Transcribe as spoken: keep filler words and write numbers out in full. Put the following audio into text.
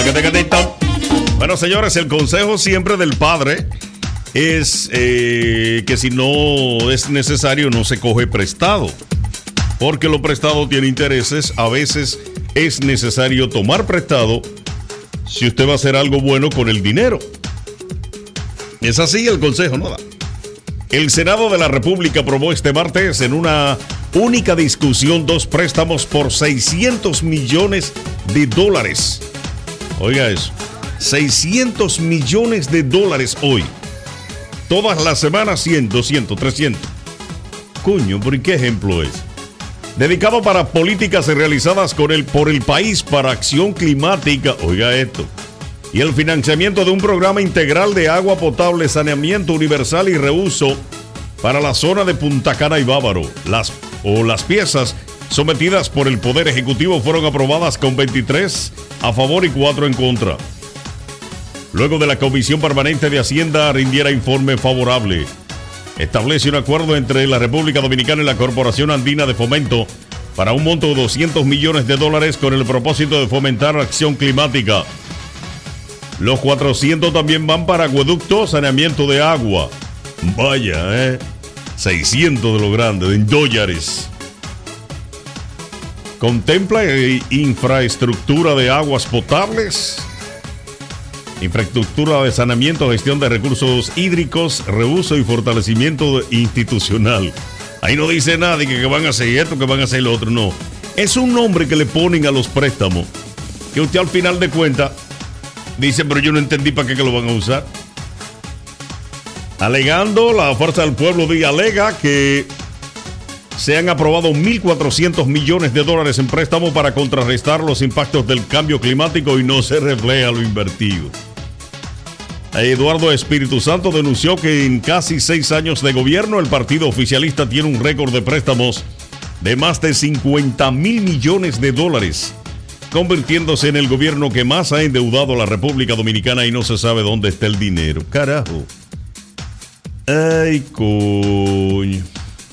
Bueno, señores, el consejo siempre del padre es eh, que si no es necesario no se coge prestado, porque lo prestado tiene intereses. A veces es necesario tomar prestado si usted va a hacer algo bueno con el dinero. Es así el consejo, ¿no? El Senado de la República aprobó este martes en una única discusión dos préstamos por seiscientos millones de dólares. Oiga eso, seiscientos millones de dólares hoy. Todas las semanas cien, doscientos, trescientos. Coño, ¿por qué ejemplo es? Dedicado para políticas realizadas con el, por el país para acción climática. Oiga esto. Y el financiamiento de un programa integral de agua potable, saneamiento universal y reuso para la zona de Punta Cana y Bávaro. Las, o las piezas sometidas por el Poder Ejecutivo fueron aprobadas con veintitrés a favor y cuatro en contra. Luego de la Comisión Permanente de Hacienda rindiera informe favorable. Establece un acuerdo entre la República Dominicana y la Corporación Andina de Fomento para un monto de doscientos millones de dólares con el propósito de fomentar acción climática. Los cuatrocientos también van para acueducto, saneamiento de agua. Vaya, ¿eh? seiscientos de lo grande, en dólares. Contempla infraestructura de aguas potables, infraestructura de saneamiento, gestión de recursos hídricos, reuso y fortalecimiento institucional. Ahí no dice nada de que, que van a hacer esto, que van a hacer lo otro, no. Es un nombre que le ponen a los préstamos, que usted al final de cuentas dice, pero yo no entendí para qué que lo van a usar. Alegando, la Fuerza del Pueblo diga, alega que se han aprobado mil cuatrocientos millones de dólares en préstamo para contrarrestar los impactos del cambio climático y no se refleja lo invertido. Eduardo Espíritu Santo denunció que en casi seis años de gobierno el partido oficialista tiene un récord de préstamos de más de cincuenta mil millones de dólares, convirtiéndose en el gobierno que más ha endeudado a la República Dominicana y no se sabe dónde está el dinero. Carajo. Ay, coño.